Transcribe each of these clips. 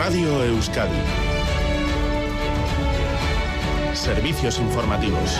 Radio Euskadi. Servicios informativos.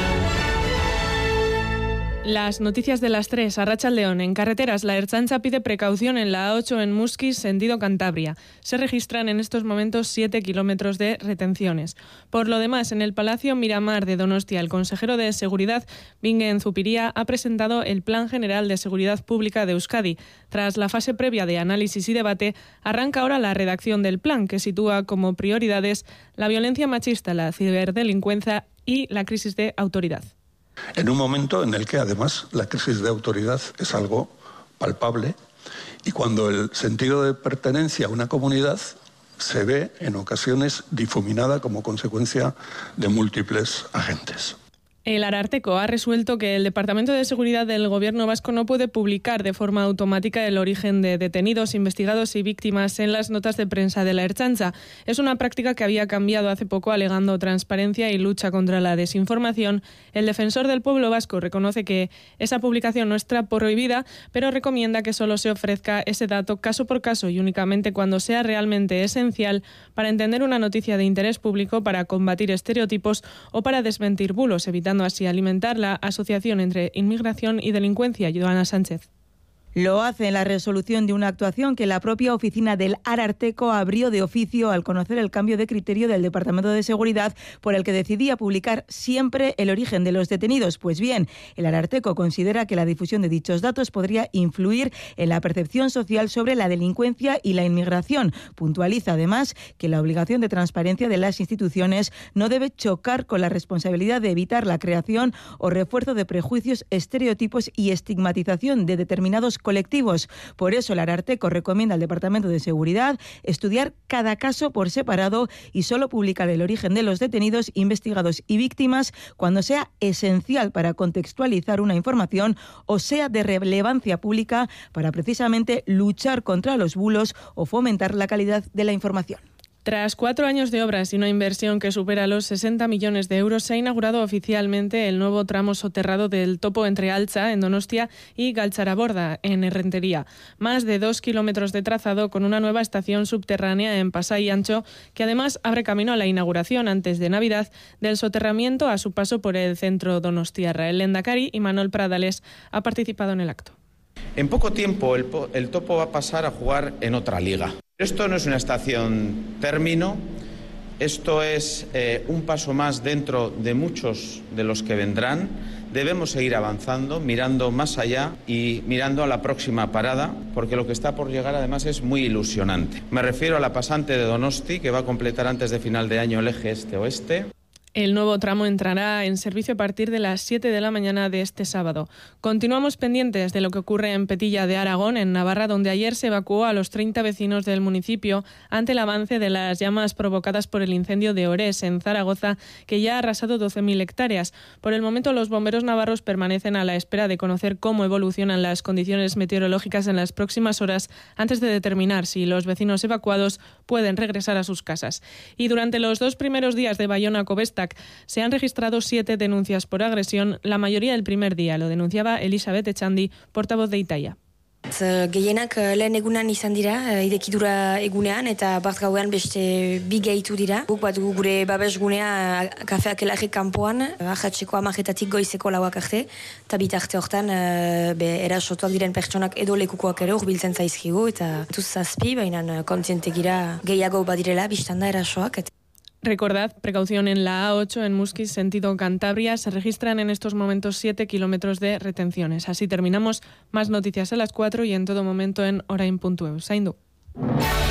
Las noticias de las 3, Arratsaldeon. En carreteras, la Ertzaintza pide precaución en la A8 en Muskiz, sentido Cantabria. Se registran en estos momentos 7 kilómetros de retenciones. Por lo demás, en el Palacio Miramar de Donostia, el consejero de Seguridad, Bingen Zupiria, ha presentado el Plan General de Seguridad Pública de Euskadi. Tras la fase previa de análisis y debate, arranca ahora la redacción del plan, que sitúa como prioridades la violencia machista, la ciberdelincuencia y la crisis de autoridad. En un momento en el que, además, la crisis de autoridad es algo palpable y cuando el sentido de pertenencia a una comunidad se ve, en ocasiones, difuminada como consecuencia de múltiples agentes. El Ararteko ha resuelto que el Departamento de Seguridad del Gobierno vasco no puede publicar de forma automática el origen de detenidos, investigados y víctimas en las notas de prensa de la Ertzaintza. Es una práctica que había cambiado hace poco alegando transparencia y lucha contra la desinformación. El defensor del pueblo vasco reconoce que esa publicación no está prohibida, pero recomienda que solo se ofrezca ese dato caso por caso y únicamente cuando sea realmente esencial para entender una noticia de interés público, para combatir estereotipos o para desmentir bulos, evitando así alimentar la asociación entre inmigración y delincuencia. Joana Sánchez. Lo hace en la resolución de una actuación que la propia oficina del Ararteko abrió de oficio al conocer el cambio de criterio del Departamento de Seguridad por el que decidía publicar siempre el origen de los detenidos. Pues bien, el Ararteko considera que la difusión de dichos datos podría influir en la percepción social sobre la delincuencia y la inmigración. Puntualiza además que la obligación de transparencia de las instituciones no debe chocar con la responsabilidad de evitar la creación o refuerzo de prejuicios, estereotipos y estigmatización de determinados colectivos. Por eso el Ararteko recomienda al Departamento de Seguridad estudiar cada caso por separado y solo publicar el origen de los detenidos, investigados y víctimas cuando sea esencial para contextualizar una información o sea de relevancia pública para precisamente luchar contra los bulos o fomentar la calidad de la información. Tras 4 años de obras y una inversión que supera los 60 millones de euros, se ha inaugurado oficialmente el nuevo tramo soterrado del topo entre Altza, en Donostia, y Galtzaraborda, en Errentería. Más de 2 kilómetros de trazado con una nueva estación subterránea en Pasai Antxo, que además abre camino a la inauguración antes de Navidad del soterramiento a su paso por el centro donostiarra. El lehendakari Imanol Pradales ha participado en el acto. En poco tiempo el topo va a pasar a jugar en otra liga. Esto no es una estación término, esto es un paso más dentro de muchos de los que vendrán. Debemos seguir avanzando, mirando más allá y mirando a la próxima parada, porque lo que está por llegar además es muy ilusionante. Me refiero a la pasante de Donosti, que va a completar antes de final de año el eje este-oeste. El nuevo tramo entrará en servicio a partir de las 7 de la mañana de este sábado. Continuamos pendientes de lo que ocurre en Petilla de Aragón, en Navarra, donde ayer se evacuó a los 30 vecinos del municipio ante el avance de las llamas provocadas por el incendio de Orés, en Zaragoza, que ya ha arrasado 12.000 hectáreas. Por el momento, los bomberos navarros permanecen a la espera de conocer cómo evolucionan las condiciones meteorológicas en las próximas horas antes de determinar si los vecinos evacuados pueden regresar a sus casas. Y durante los 2 primeros días de Bayona-Covesta se han registrado 7 denuncias por agresión, la mayoría el primer día. Lo denunciaba Elisabeth Echandi, portavoz de Itaia. Gehienak lehen egunan izan dira, idekidura egunean, eta bat gauean beste bi gehitu dira. Guk bat gure babesgunea kafeak elarri kanpoan, ahatzeko 10:00 goizeko 2 arte, eta bitarte hortan erasotuak diren pertsonak edo lekukoak ere hurbiltzen zaizkigu, eta zazpi, baina kontzientegira gehiago badirela, biztan da erasoak. Recordad, precaución en la A8 en Muskiz, sentido Cantabria. Se registran en estos momentos 7 kilómetros de retenciones. Así terminamos. Más noticias a las 4 y en todo momento en orain.eu. Zaindu.